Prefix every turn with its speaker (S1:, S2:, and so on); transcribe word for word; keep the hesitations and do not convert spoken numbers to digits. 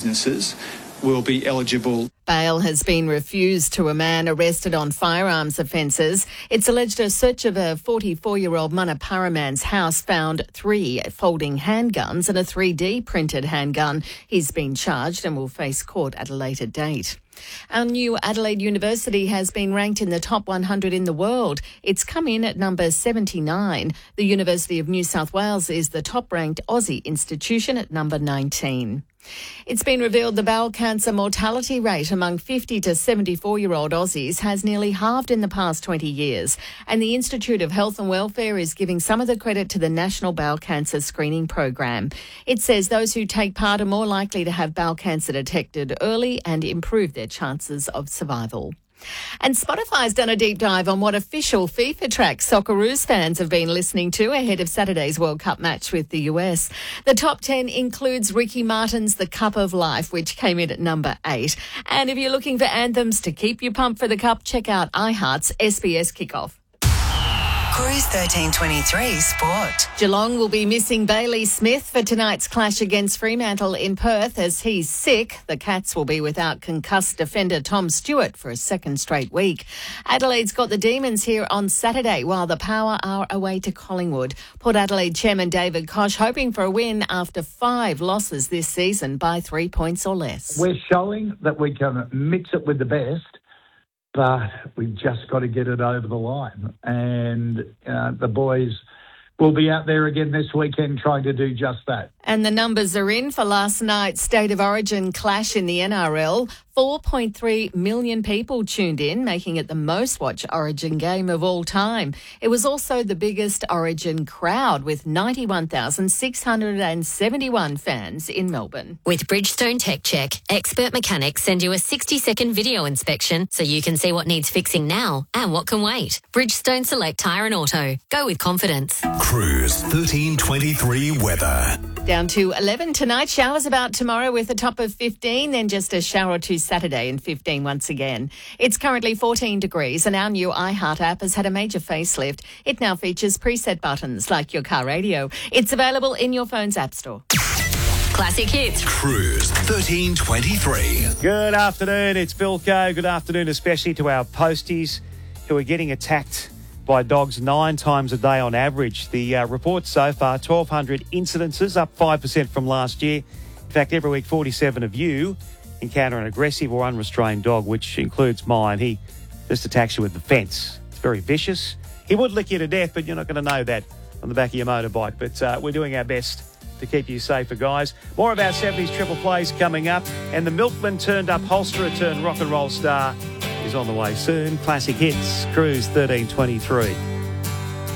S1: businesses will be eligible.
S2: Bail has been refused to a man arrested on firearms offences. It's alleged a search of a forty-four-year-old Manaparaman's house found three folding handguns and a three D printed handgun. He's been charged and will face court at a later date. Our new Adelaide University has been ranked in the top one hundred in the world. It's come in at number seventy-nine. The University of New South Wales is the top-ranked Aussie institution at number nineteen. It's been revealed the bowel cancer mortality rate among fifty to seventy-four-year-old Aussies has nearly halved in the past twenty years, and the Institute of Health and Welfare is giving some of the credit to the National Bowel Cancer Screening Program. It says those who take part are more likely to have bowel cancer detected early and improve their chances of survival. And Spotify's done a deep dive on what official FIFA tracks Socceroos fans have been listening to ahead of Saturday's World Cup match with the U S. The top ten includes Ricky Martin's The Cup of Life, which came in at number eight. And if you're looking for anthems to keep you pumped for the Cup, check out iHeart's S B S Kickoff.
S3: Cruise thirteen twenty-three Sport.
S2: Geelong will be missing Bailey Smith for tonight's clash against Fremantle in Perth as he's sick. The Cats will be without concussed defender Tom Stewart for a second straight week. Adelaide's got the Demons here on Saturday while the Power are away to Collingwood. Port Adelaide chairman David Koch hoping for a win after five losses this season by three points or less.
S4: We're showing that we can mix it with the best, but we've just got to get it over the line. And uh, the boys will be out there again this weekend trying to do just that.
S2: And the numbers are in for last night's State of Origin clash in the N R L. four point three million people tuned in, making it the most watched Origin game of all time. It was also the biggest Origin crowd with ninety-one thousand six hundred seventy-one fans in Melbourne.
S5: With Bridgestone Tech Check, expert mechanics send you a sixty-second video inspection so you can see what needs fixing now and what can wait. Bridgestone Select Tyre and Auto. Go with confidence.
S6: Cruise thirteen twenty-three weather.
S2: Down to eleven tonight. Showers about tomorrow with a top of fifteen, then just a shower or two Saturday and fifteen once again. It's currently fourteen degrees and our new iHeart app has had a major facelift. It now features preset buttons like your car radio. It's available in your phone's app store.
S5: Classic hits.
S6: Cruise thirteen twenty-three.
S7: Good afternoon, it's Bill Coe. Good afternoon especially to our posties who are getting attacked by dogs nine times a day on average. The uh, report so far, twelve hundred incidences, up five percent from last year. In fact, every week, forty-seven of you encounter an aggressive or unrestrained dog, which includes mine. He just attacks you with the fence. It's very vicious. He would lick you to death, but you're not going to know that on the back of your motorbike. But uh, we're doing our best to keep you safer, guys. More of our seventies triple plays coming up. And the milkman turned up holsterer turned rock and roll star is on the way soon. Classic hits, Cruise thirteen twenty-three.